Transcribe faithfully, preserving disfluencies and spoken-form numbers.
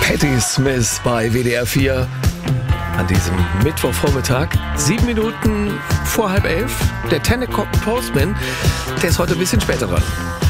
Patti Smith bei W D R vier an diesem Mittwochvormittag. Sieben Minuten vor halb elf. Der Ten O'Clock Postman, der ist heute ein bisschen später dran.